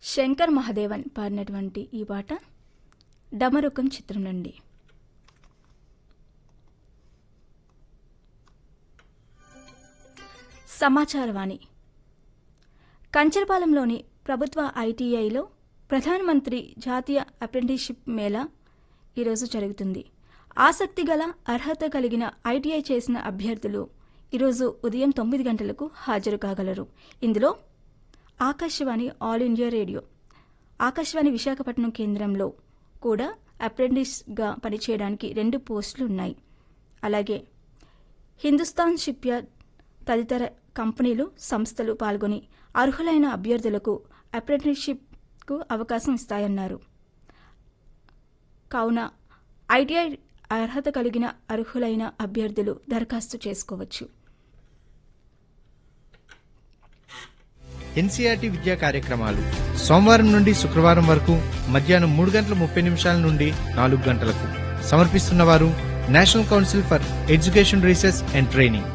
శంకర్ మహాదేవన్ పాడినటువంటి ఈ పాట డమరుకం చిత్రం నుండి. సమాచారవాణి. కంచరపాలెంలోని ప్రభుత్వ ఐటీఐలో ప్రధానమంత్రి జాతీయ అప్రెంటిస్షిప్ మేళా ఈరోజు జరుగుతుంది. ఆసక్తి గల అర్హత కలిగిన ఐటీఐ చేసిన అభ్యర్థులు ఈరోజు ఉదయం 9 గంటలకు హాజరు కాగలరు. ఇందులో Akashvani all India radio, Akashvani Visakhapatnam కేంద్రంలో కూడా అప్రెంటిస్గా పనిచేయడానికి 2 పోస్టులు ఉన్నాయి. అలాగే హిందుస్థాన్ షిప్యార్డ్ తదితర కంపెనీలు, సంస్థలు పాల్గొని అర్హులైన అభ్యర్థులకు అప్రెంటిస్షిప్కు అవకాశం ఇస్తాయన్నారు. కావున ఐటీఐ అర్హత కలిగిన అర్హులైన అభ్యర్థులు దరఖాస్తు చేసుకోవచ్చు. ఎన్సీఆర్టీ విద్యా కార్యక్రమాలు సోమవారం నుండి శుక్రవారం వరకు మధ్యాహ్నం 3:30 నుండి 4 గంటలకు. సమర్పిస్తున్నవారు national council for education research and training.